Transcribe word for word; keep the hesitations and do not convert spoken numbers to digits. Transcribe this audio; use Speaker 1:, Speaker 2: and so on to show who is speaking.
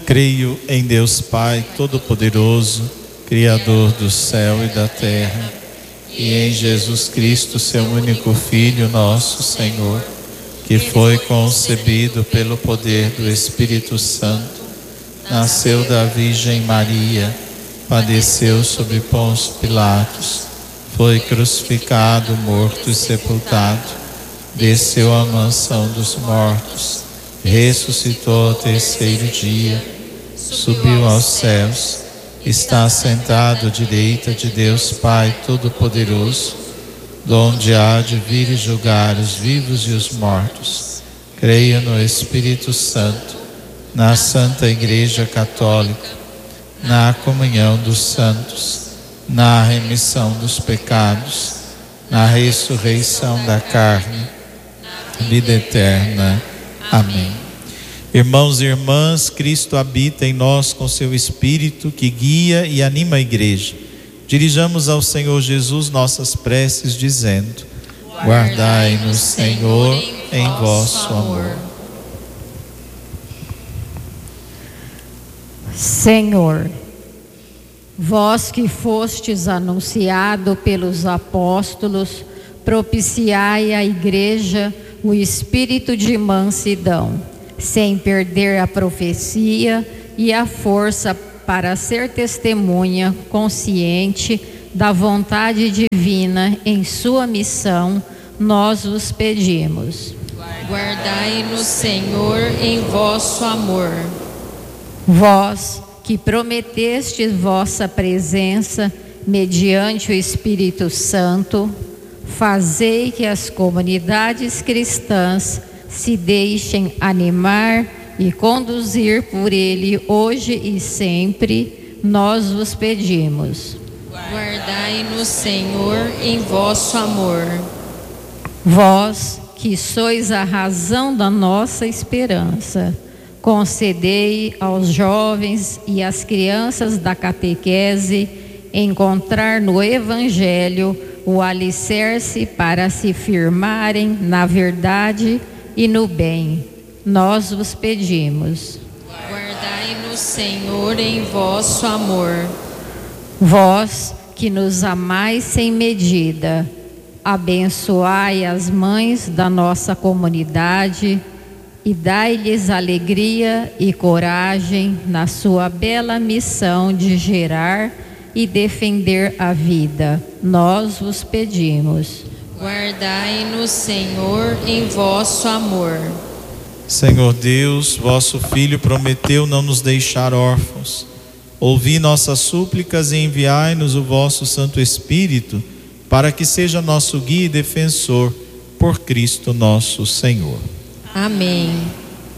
Speaker 1: Creio em Deus Pai Todo-Poderoso, Criador do céu e da terra, e em Jesus Cristo, seu único Filho, nosso Senhor, que foi concebido pelo poder do Espírito Santo, nasceu da Virgem Maria, padeceu sob Pôncio Pilatos, foi crucificado, morto e sepultado, desceu à mansão dos mortos, ressuscitou ao terceiro dia, subiu aos céus, está sentado à direita de Deus Pai Todo-Poderoso, donde há de vir e julgar os vivos e os mortos. Creio no Espírito Santo, na Santa Igreja Católica, na comunhão dos santos, na remissão dos pecados, na ressurreição da carne, vida eterna. Amém. Irmãos e irmãs, Cristo habita em nós com seu Espírito que guia e anima a igreja. Dirijamos ao Senhor Jesus nossas preces dizendo: guardai-nos, Senhor, em vosso amor.
Speaker 2: Senhor, vós que fostes anunciado pelos apóstolos, propiciai à igreja o espírito de mansidão, sem perder a profecia e a força para ser testemunha consciente da vontade divina em sua missão, nós os pedimos.
Speaker 3: Guardai-nos, Senhor, em vosso amor.
Speaker 2: Vós que prometestes vossa presença mediante o Espírito Santo, fazei que as comunidades cristãs se deixem animar e conduzir por Ele hoje e sempre, nós vos pedimos.
Speaker 3: Guardai-nos, Senhor, em vosso amor.
Speaker 2: Vós, que sois a razão da nossa esperança, concedei aos jovens e às crianças da catequese encontrar no Evangelho o alicerce para se firmarem na verdade e no bem. Nós vos pedimos.
Speaker 3: Guardai-nos, Senhor, em vosso amor.
Speaker 2: Vós que nos amais sem medida, abençoai as mães da nossa comunidade e dai-lhes alegria e coragem na sua bela missão de gerar e defender a vida. Nós vos pedimos.
Speaker 3: Guardai-nos, Senhor, em vosso amor.
Speaker 1: Senhor Deus, vosso Filho prometeu não nos deixar órfãos. Ouvi nossas súplicas e enviai-nos o vosso Santo Espírito, para que seja nosso guia e defensor, por Cristo nosso Senhor.
Speaker 3: Amém.